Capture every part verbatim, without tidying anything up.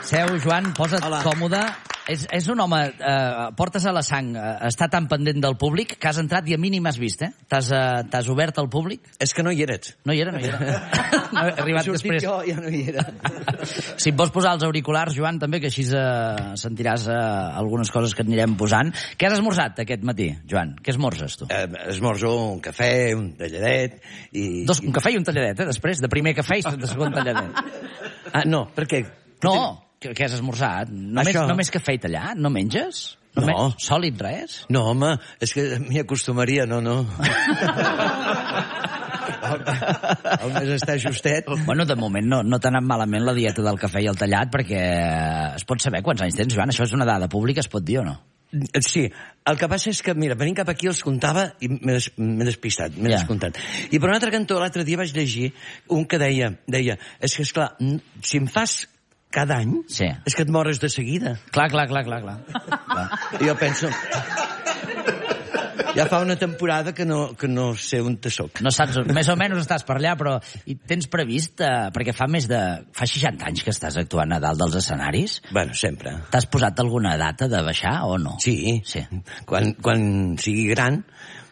Seu, Joan, posa't Hola. còmode. És, és un home, eh, portes a la sang, eh, està tan pendent del públic que has entrat i a mi ni m'has vist, eh? T'has eh, obert al públic? És que no hi eres. No hi era, no hi era. No he arribat després. Jo ja no hi era. Si et vols posar els auriculars, Joan, també, que així eh, sentiràs eh, algunes coses que et anirem posant. Què has esmorzat aquest matí, Joan? Què esmorzes, tu? Eh, esmorzo un cafè, un talladet... I... Dos, un cafè i un talladet, eh? Després, de primer cafè i de segon talladet. Ah, no, per què? No, què has esmorzat? Només, només cafè i tallat? No menges? No. no. Me... Sòlid, res? No, home, és que m'hi acostumaria, no, no. El mes està justet. Bueno, de moment no, no t'ha anat malament la dieta del cafè i el tallat, perquè es pot saber quants anys tens, Joan? Això és una dada pública, es pot dir o no? Sí, el que passa és que, mira, venint cap aquí els comptava i m'he des, despistat, m'he yeah. descomptat. I per un altre cantó, l'altre dia vaig llegir un que deia, deia, és que, esclar, si em fas cada any, sí. és que et mores de seguida. Clar, clar, clar, clar, clar. clar. I jo penso... Ja fa una temporada que no, que no sé on te soc. No saps, més o menys estàs per allà, però i tens previst, eh, perquè fa més de... fa seixanta anys que estàs actuant a dalt dels escenaris? Bueno, sempre. T'has posat alguna data de baixar o no? Sí, sí. Quan, quan sigui gran...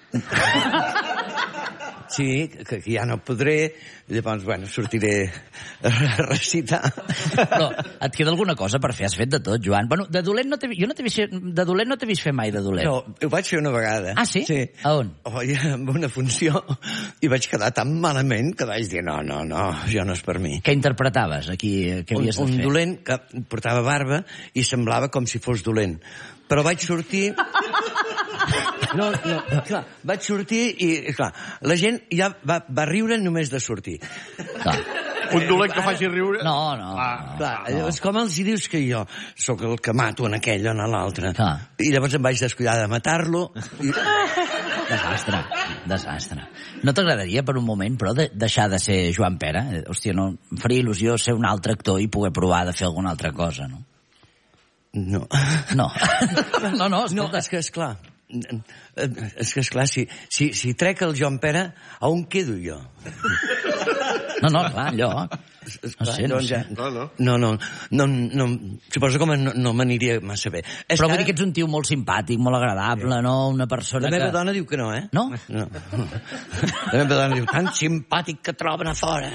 Sí, que, que ja no podré, llavors, bueno, sortiré a recitar. Però et queda alguna cosa per fer? Has fet de tot, Joan. Bueno, de dolent no t'he vist, jo no t'he vist, de dolent no t'he vist fer mai de dolent. No, ho vaig fer una vegada. Ah, sí? Sí. A on? Oh, ja, amb una funció, i vaig quedar tan malament que vaig dir, no, no, no, jo no és per mi. Què interpretaves? Aquí, què havies un, de fer? Un dolent que portava barba i semblava com si fos dolent. Però vaig sortir... No, no, clar, vaig sortir i, clar, la gent ja va, va riure només de sortir. Clar. Un dolent que faci riure? No, no. Ah, clar, no. Llavors, com els hi dius que jo sóc el que mato en aquell o en l'altre? I llavors em vaig descuidar de matar-lo. I... Desastre, desastre. No t'agradaria per un moment, però, de deixar de ser Joan Pera? Hòstia, no, em faria il·lusió ser un altre actor i poder provar de fer alguna altra cosa, no? No. No. No, no, escolta. No, és que, esclar, és que, esclar, si, si, si trec el Joan Pera, a on quedo jo? No, no, clar, allò... No sé, no sé. No, no, no, no, no suposo que no, no m'aniria massa bé. És Però vull dir que ets un tio molt simpàtic, molt agradable, no? Una persona que... La meva dona diu que no, eh? No? No. La meva dona diu, tan simpàtic que troben a fora.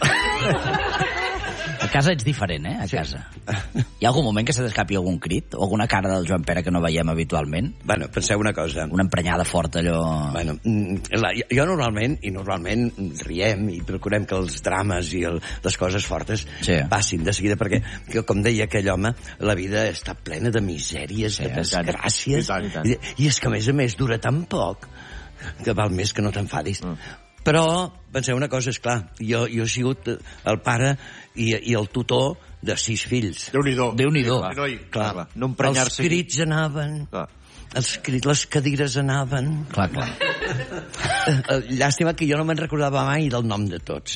A casa ets diferent, eh? A casa. Sí. Hi ha algun moment que se t'escapi algun crit? O alguna cara del Joan Pera que no veiem habitualment? Bueno, penseu una cosa. Una emprenyada forta, allò... Bueno, la, jo normalment, i normalment riem i procurem que els drames i el, les coses fortes sí. passin de seguida, perquè, que, com deia aquell home, la vida està plena de misèries, sí, de desgràcies, i, tant, i, tant. I, i és que, a més a més, dura tan poc que val més que no t'enfadis. Mm. Però, penseu una cosa, és clar, jo, jo he sigut el pare i, i el tutor de sis fills. Déu-n'hi-do. Déu-n'hi-do. Sí, clar, clar, clar. No els crits anaven, clar. Els crits, les cadires anaven. Clar, clar. Llàstima que jo no me'n recordava mai del nom de tots.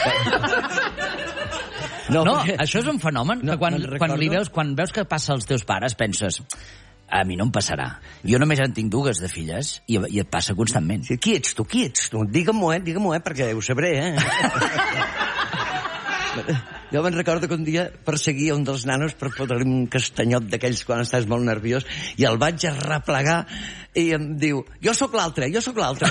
No, no perquè... això és un fenomen no, que quan, quan, li veus, quan veus que passa als teus pares penses... A mi no em passarà. Jo només en tinc dues de filles i, i et passa constantment. Sí, qui ets tu? Qui ets tu? Digue-m'ho, eh? Digue-m'ho, eh? Perquè ho sabré, eh? Jo me'n recordo que un dia perseguia un dels nanos per fotre-li un castanyot d'aquells quan estàs molt nerviós i el vaig arreplegar i em diu, jo sóc l'altre, jo sóc l'altre.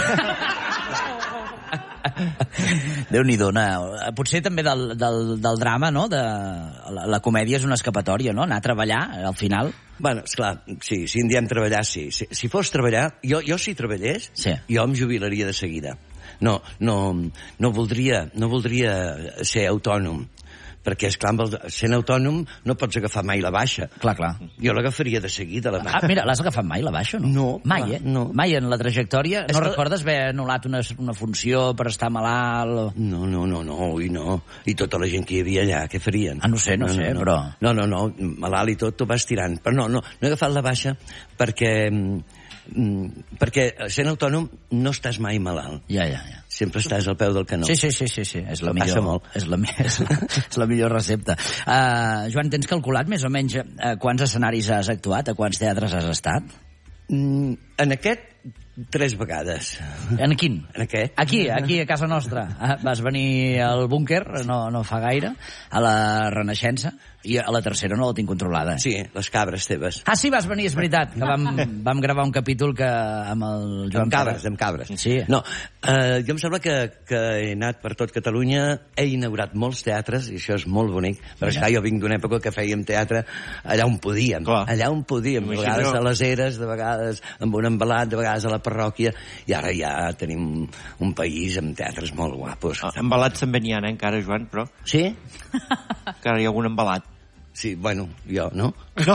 Déu-n'hi-do. Potser també del, del, del drama, no? De, la, la comèdia és una escapatòria, no? Anar a treballar, al final... Bueno, esclar, sí, si en diem treballar, sí. Si, si fos treballar, jo, jo si treballés, sí. jo em jubilaria de seguida. No, no, no voldria, no voldria ser autònom. Perquè, esclar, sent autònom no pots agafar mai la baixa. Clar, clar. Jo l'agafaria de seguida, la baixa. Ah, mira, l'has agafat mai, la baixa, o no? No. Mai, clar, eh? No. Mai en la trajectòria? No que... recordes haver anul·lat una, una funció per estar malalt? O... No, no, no, no, i no. I tota la gent que hi havia allà, què farien? Ah, no sé, no, no sé, no, no. però... No, no, no, malalt i tot, t'ho vas tirant. Però no, no, no he agafat la baixa perquè... perquè sent autònom no estàs mai malalt. Ja, ja, ja. Sempre estàs al peu del canó. Sí, sí, sí, sí, sí. És la Passa millor, molt. És la, és, la, és la millor recepta. Uh, Joan, tens calculat més o menys uh, quants escenaris has actuat, a quants teatres has estat? Mm, en aquest Tres vegades. En quin? En aquest? Aquí, aquí, a casa nostra. Vas venir al búnquer, no, no fa gaire, a la Renaixença, i a la tercera no la tinc controlada. Sí, les cabres teves. Ah, sí, vas venir, és veritat, que vam, vam gravar un capítol que amb el Joan amb cabres, amb cabres. Sí. No, eh, jo em sembla que, que he anat per tot Catalunya, he inaugurat molts teatres, i això és molt bonic, però esclar, jo vinc d'una època que fèiem teatre allà on podíem, Clar. allà on podíem, de vegades a les eres, de vegades amb un embalat, de vegades a la parròquia, i ara ja tenim un país amb teatres molt guapos. Ah, embalats també n'hi ha, eh, encara, Joan, però... Sí? Encara hi ha algun embalat. Sí, bueno, jo, no? No.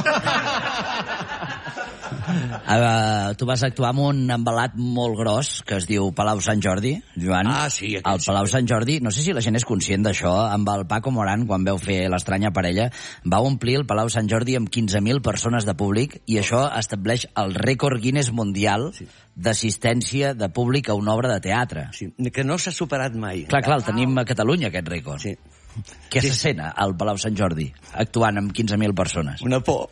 Uh, tu vas actuar amb un embalat molt gros que es diu Palau Sant Jordi, Joan. Ah, sí. El Palau Sant Jordi, no sé si la gent és conscient d'això, amb el Paco Moran, quan veu fer l'Estranya Parella, va omplir el Palau Sant Jordi amb quinze mil persones de públic, i això estableix el rècord Guinness mundial sí. d'assistència de públic a una obra de teatre. Sí, que no s'ha superat mai. Clar, clar, el tenim a Catalunya, aquest rècord. Sí. Què sí. se sent al Palau Sant Jordi, actuant amb quinze mil persones? Una por.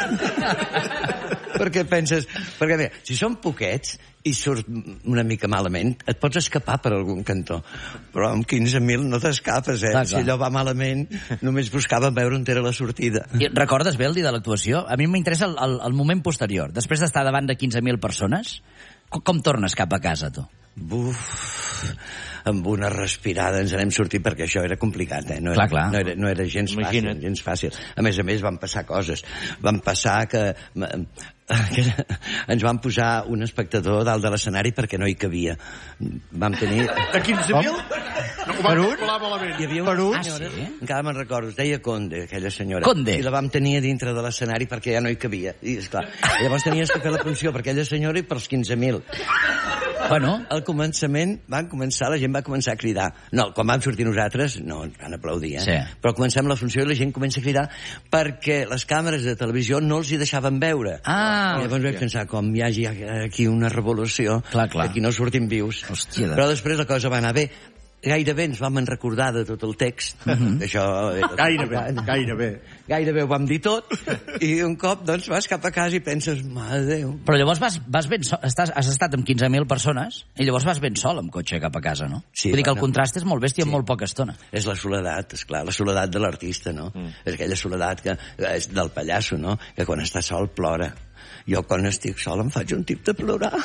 Perquè penses... Perquè bé, si són poquets i surt una mica malament, et pots escapar per algun cantó. Però amb quinze mil no t'escapes, eh? Clar, clar. Si allò va malament, només buscàvem veure on era la sortida. I recordes bé el dia de l'actuació? A mi m'interessa el, el, el moment posterior. Després d'estar davant de quinze mil persones, com, com tornes cap a casa, tu? Buf, amb una respirada ens n'hem sortit, perquè això era complicat, eh? No era, clar, clar. No era, no era gens Imagina't. fàcil, gens fàcil. A més a més van passar coses. Van passar que, que ens van posar un espectador dalt de l'escenari perquè no hi cabia. Vam tenir... De quinze mil? No, per un? Hi havia una per senyora, ah, sí? encara me'n recordo, es deia Conde, aquella senyora. Conde. I la vam tenir a dintre de l'escenari perquè ja no hi cabia. I, esclar, llavors tenies que fer la funció per aquella senyora i pels quinze mil. Bueno, al començament van començar, la gent va començar a cridar. No, quan vam sortir nosaltres, no, ens van aplaudir, eh? Sí. Però comencem la funció i la gent comença a cridar perquè les càmeres de televisió no els hi deixaven veure. Ah, I llavors vaig pensar, com hi hagi aquí una revolució, clar, clar. aquí no sortim vius. Hòstia, però després la cosa va anar bé. Gairebé ens vam recordar de tot el text. Mm-hmm. Això era... Gairebé, gairebé. Gairebé ho vam dir tot, i un cop doncs vas cap a casa i penses, mare de Déu. Però llavors vas, vas ben sol, estàs, has estat amb quinze mil persones, i llavors vas ben sol amb cotxe cap a casa, no? Sí, vull dir que el bueno, contrast és molt bèstia sí. en molt poca estona. És la soledat, és clar, la soledat de l'artista, no? Mm. És aquella soledat que és del pallasso, no? Que quan està sol plora. Jo quan estic sol em faig un tip de plorar.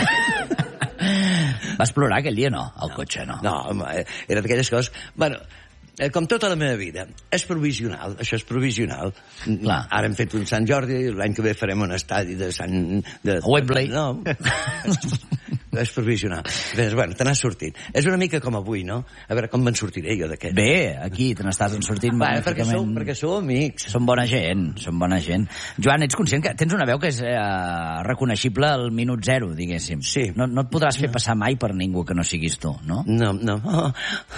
Vas plorar aquell dia, no? Al cotxe, no? No, home, era d'aquelles coses... Bueno, eh, com tota la meva vida, és provisional, això és provisional. Clar. Ara hem fet un Sant Jordi, l'any que ve farem un estadi de Sant... De... Wembley. No, és provisional. Però, bueno, te n'has sortit. És una mica com avui, no? A veure, com me'n sortiré jo d'aquest? Bé, aquí te n'estàs en sortint bueno, perquè, sou, magníficament. perquè sou amics. Som bona gent, som bona gent. Joan, ets conscient que tens una veu que és eh, reconeixible al minut zero, diguéssim. Sí. No, no et podràs fer passar mai per ningú que no siguis tu, no? No, no. Oh.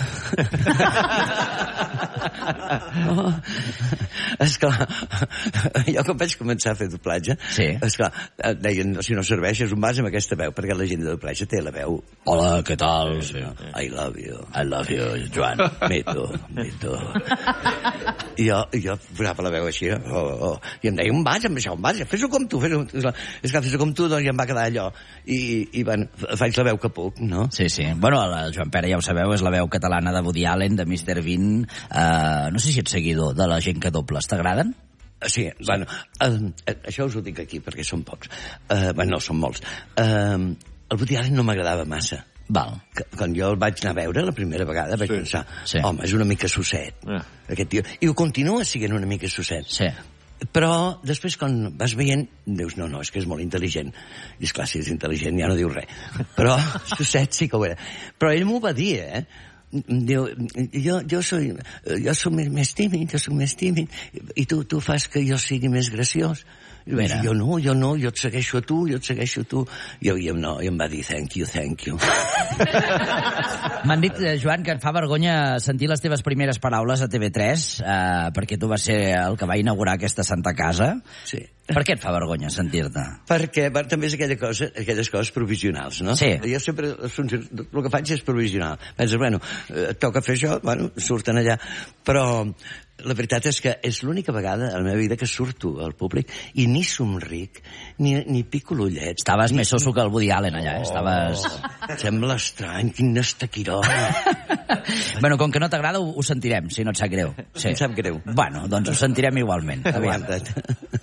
Oh. Esclar, jo quan vaig començar a fer doblatge, sí. esclar, deien, si no serveix és un vas amb aquesta veu, perquè la gent de doblatge té la veu. Hola, què tal? Sí. I love you. I love you, Joan. Me too, me too. I jo, jo posava la veu així, oh, oh. I em deia, un vas amb això, un vas, fes-ho com tu, fes-ho. És que fes-ho com tu, doncs ja em va quedar allò. I, i bueno, faig la veu que puc, no? Sí, sí. Bueno, el Joan Pere, ja ho sabeu, és la veu catalana de Woody Allen, de mister Bean. Uh, no sé si ets seguidor de la gent que dobles. T'agraden? Sí, sí. Bueno, uh, això us ho dic aquí perquè són pocs. Uh, bueno, no, són molts. Uh, el Woody Allen no m'agradava massa. Val. Que, quan jo el vaig anar a veure la primera vegada vaig sí. pensar, sí. home, és una mica sosset, yeah. aquest tio. I ho continua sent una mica sosset. Sí. Però després quan vas veient dius, no, no, és que és molt intel·ligent. I esclar, si és intel·ligent ja no diu res. Però sosset sí que ho era. Però ell m'ho va dir, eh? Diu, jo, jo soy, jo soc més, més tímid, jo soc més tímid, i tu, tu fas que jo sigui més graciós. I vaig dir, jo no, jo no, jo et segueixo a tu, jo et segueixo a tu. I, i, no, i em va dir, thank you, thank you. M'han dit, Joan, que et fa vergonya sentir les teves primeres paraules a T V tres, eh, perquè tu vas ser el que va inaugurar aquesta santa casa. Sí. Per què et fa vergonya sentir-te? Perquè bueno, també és aquella cosa, aquelles coses provisionals, no? Sí. Jo sempre, el que faig és provisional. Penses, bueno, et toca fer això, bueno, surten allà. Però La veritat és que és l'única vegada a la meva vida que surto al públic i ni somric, ni, ni pico l'ullet. Estaves ni... més soso que el Woody Allen, allà. Eh? Estaves... Oh, sembla estrany, quin estaquiró. Bueno, com que no t'agrada, ho, ho sentirem, si no et sap greu. Sí. Em sap greu. Bueno, doncs ho sentirem igualment. Aguanta't.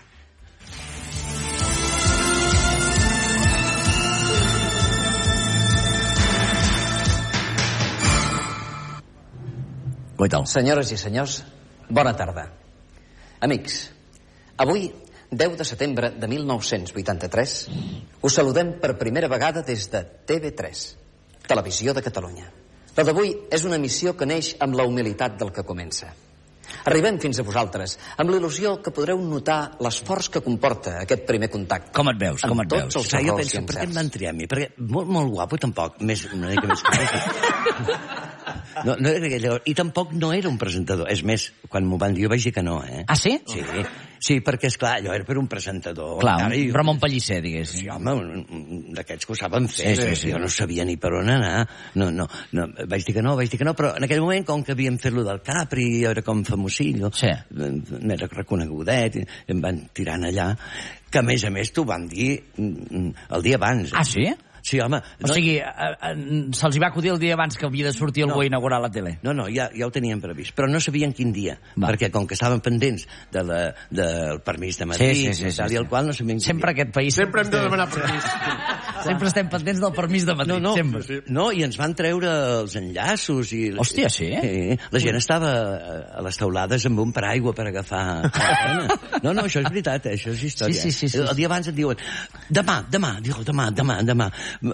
Guaital. Senyores i senyors, bona tarda. Amics, avui, deu de setembre de mil nou-cents vuitanta-tres, us saludem per primera vegada des de T V tres, Televisió de Catalunya. La d'avui és una missió que neix amb la humilitat del que comença. Arribem fins a vosaltres amb l'il·lusió que podreu notar l'esforç que comporta aquest primer contacte. Com et veus? Com et veus? O sigui, jo penso, per què em van triar a mi? Perquè molt, molt guapo, tampoc. Més, una mica més que no, no era aquell... I tampoc no era un presentador. És més, quan m'ho van dir, jo vaig dir que no, eh? Ah, sí? Sí, sí, perquè, esclar, allò era per un presentador. Clar, un i... Ramon Pellicer, diguéssim. Sí, home, un, un, d'aquests que ho saben fer. Sí, sí, sí. Jo no sabia ni per on anar. No, no, no, vaig dir que no, vaig dir que no, però en aquell moment, com que havíem fet lo del Capri, jo era com famosillo, sí. M'era reconegudet, i em van tirant allà, que a més a més t'ho van dir el dia abans. Ah, sí? Sí, home... O no... sigui, se'ls hi va acudir el dia abans que havia de sortir algú no. a inaugurar la tele? No, no, ja, ja ho tenien previst, però no sabien quin dia, va. Perquè com que estaven pendents de la, del permís de Madrid, sí, sí, sí, tal, sí, i el qual no sabien quin sempre dia. Aquest país... Sempre hem de demanar permís. Sempre estem pendents del permís de Madrid, no, no, sempre. Sí. No, i ens van treure els enllaços i... Hòstia, sí? Sí, la gent estava a les taulades amb un paraigua per agafar... No, no, això és veritat, eh? Això és història. Sí, sí, sí, sí. El dia abans et diuen, demà, demà, diu, demà, demà, demà...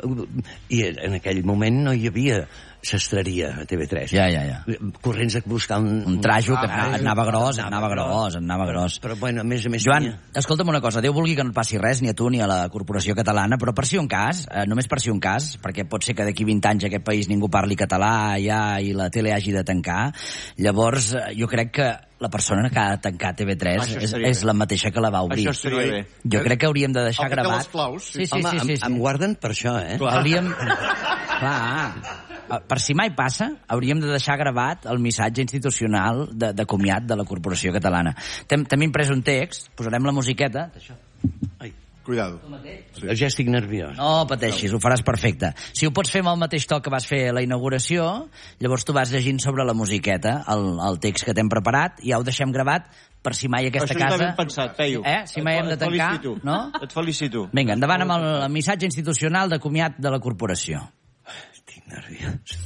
I en aquell moment no hi havia sastreria a T V tres. Ja, ja, ja. Corrents a buscar un... Un trajo que ah, anava gros, anava gros, anava gros. Però, bueno, a més a més... Joan, tenia... escolta'm una cosa, Déu vulgui que no et passi res, ni a tu ni a la Corporació Catalana, però per si un cas, eh, només per si un cas, perquè pot ser que d'aquí vint anys aquest país ningú parli català ja i la tele hagi de tancar, llavors jo crec que la persona que ha de tancar T V tres és, és la mateixa que la va obrir. Això estaria bé. Jo crec que hauríem de deixar el gravat... les claus, sí. Sí, sí, Home, sí, sí, sí. em, em guarden per això, eh? Clar. Hauríem... Clar... Per si mai passa, hauríem de deixar gravat el missatge institucional de, de comiat de la Corporació Catalana. També imprès un text, posarem la musiqueta... Ai. Cuidado. Sí. Ja estic nerviós. No pateixis, ho faràs perfecte. Si ho pots fer amb el mateix to que vas fer a la inauguració, llavors tu vas llegint sobre la musiqueta el, el text que t'hem preparat i ja ho deixem gravat per si mai aquesta Això casa... Això està ben pensat, Peyu. Eh? Si mai hem de tancar, felicito. No? Et felicito. Vinga, endavant amb el, el missatge institucional de comiat de la corporació. Estic nerviós.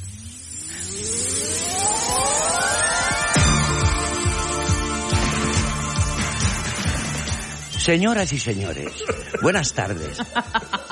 Señoras y señores, buenas tardes.